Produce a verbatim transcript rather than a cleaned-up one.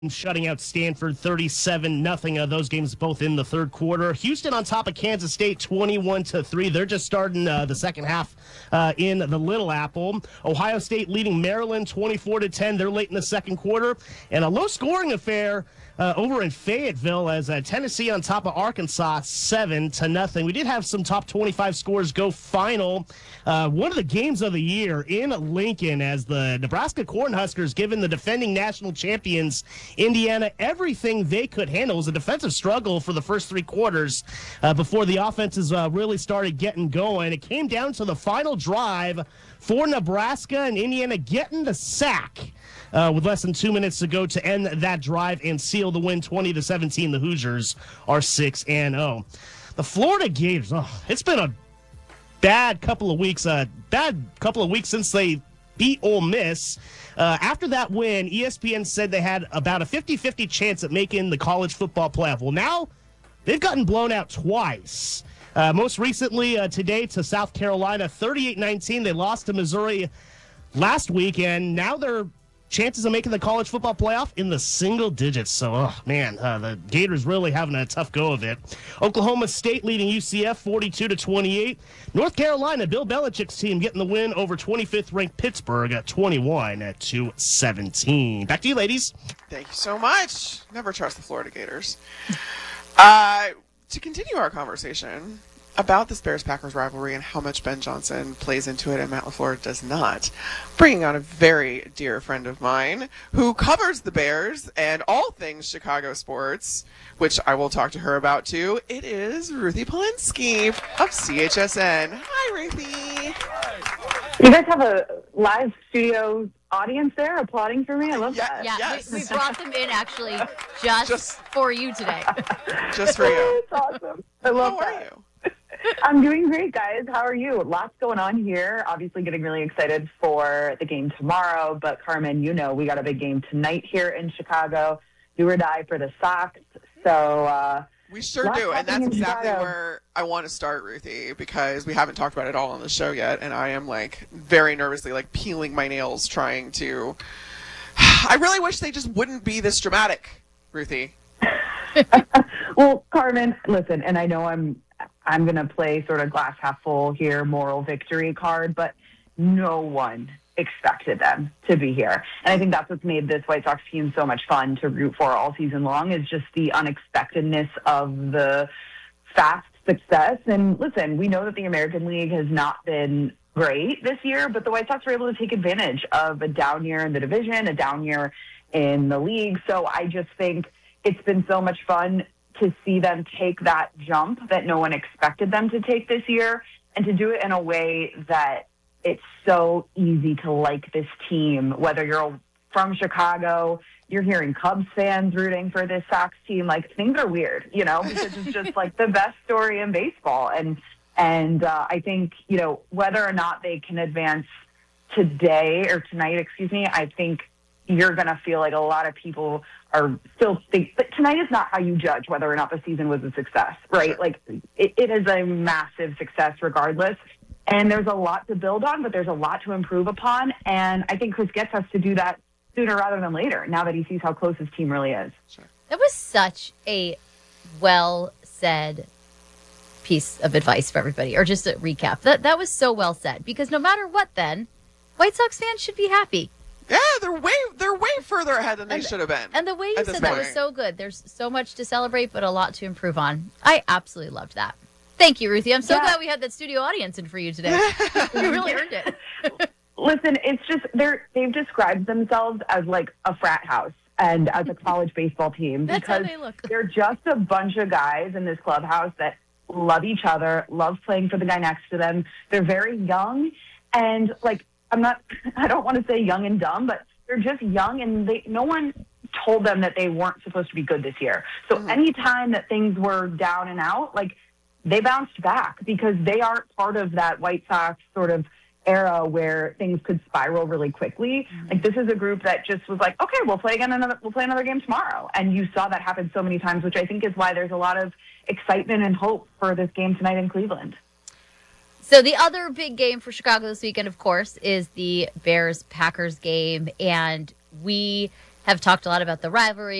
shutting out Stanford thirty-seven nothing. Uh, those games both in the third quarter. Houston on top of Kansas State twenty-one to three. They're just starting uh, the second half uh, in the Little Apple. Ohio State leading Maryland twenty-four to ten. They're late in the second quarter. And a low-scoring affair uh, over in Fayetteville as uh, Tennessee on top of Arkansas seven to nothing. We did have some top twenty-five scores go final. Uh, one of the games of the year in Lincoln as the Nebraska Cornhuskers giving the defending national champions Indiana everything they could handle. It was a defensive struggle for the first three quarters uh, before the offenses uh, really started getting going. It came down to the final drive for Nebraska and Indiana getting the sack uh, with less than two minutes to go to end that drive and seal the win twenty to seventeen. The Hoosiers are six and oh. The Florida Gators, oh, it's been a bad couple of weeks, uh, bad couple of weeks since they beat Ole Miss. Uh, after that win, E S P N said they had about a fifty-fifty chance at making the college football playoff. Well, now they've gotten blown out twice. Uh, most recently uh, today to South Carolina, thirty-eight nineteen. They lost to Missouri last week, and now their chances of making the college football playoff in the single digits. So, oh, man, uh, the Gators really having a tough go of it. Oklahoma State leading U C F forty-two to twenty-eight. North Carolina, Bill Belichick's team getting the win over twenty-fifth ranked Pittsburgh at twenty-one to seventeen. Back to you, ladies. Thank you so much. Never trust the Florida Gators. Uh, to continue our conversation about this Bears-Packers rivalry and how much Ben Johnson plays into it and Matt LaFleur does not, bringing on a very dear friend of mine who covers the Bears and all things Chicago sports, which I will talk to her about too. It is Ruthie Polinsky of C H S N. Hi, Ruthie. You guys have a live studio audience there applauding for me? I love yeah, that. Yeah, yes. we, we brought them in actually just, Just- for you today. Just for you. It's awesome. I love How that. are you? I'm doing great, guys. How are you? Lots going on here. Obviously getting really excited for the game tomorrow. But, Carmen, you know we got a big game tonight here in Chicago. Do or die for the Sox. So, uh, We sure lots do, and that's happening in exactly Chicago. where I want to start, Ruthie, because we haven't talked about it all on the show yet, and I am, like, very nervously, like, peeling my nails trying to... I really wish they just wouldn't be this dramatic, Ruthie. well, Carmen, listen, and I know I'm I'm going to play sort of glass half full here, moral victory card, but no one expected them to be here. And I think that's what's made this White Sox team so much fun to root for all season long is just the unexpectedness of the fast success. And listen, we know that the American League has not been great this year, but the White Sox were able to take advantage of a down year in the division, a down year in the league. So I just think it's been so much fun to see them take that jump that no one expected them to take this year and to do it in a way that it's so easy to like this team, whether you're from Chicago, you're hearing Cubs fans rooting for this Sox team. Like, things are weird, you know, because it's just like the best story in baseball. And, and uh, I think, you know, whether or not they can advance today or tonight, excuse me, I think you're going to feel like a lot of people are still think, but tonight is not how you judge whether or not the season was a success, right? Sure. Like, it, it is a massive success regardless. And there's a lot to build on, but there's a lot to improve upon. And I think Chris Getz has to do that sooner rather than later, now that he sees how close his team really is. Sure. That was such a well-said piece of advice for everybody, or just a recap. That that was so well said, because no matter what then, White Sox fans should be happy. Yeah, they're way they're way further ahead than they And- should have been. And the way you at said this that point. was so good. There's so much to celebrate, but a lot to improve on. I absolutely loved that. Thank you, Ruthie. I'm so Yeah. glad we had that studio audience in for you today. You really earned it. Listen, it's just they're they've described themselves as like a frat house and as a college baseball team That's how because they look. they're just a bunch of guys in this clubhouse that love each other, love playing for the guy next to them. They're very young and like I'm not I don't want to say young and dumb, but they're just young and they no one told them that they weren't supposed to be good this year. So Mhm. anytime that things were down and out, like they bounced back because they aren't part of that White Sox sort of era where things could spiral really quickly. Mm-hmm. Like this is a group that just was like, okay, we'll play again another we'll play another game tomorrow. And you saw that happen so many times, which I think is why there's a lot of excitement and hope for this game tonight in Cleveland. So the other big game for Chicago this weekend, of course, is the Bears-Packers game. And we have talked a lot about the rivalry.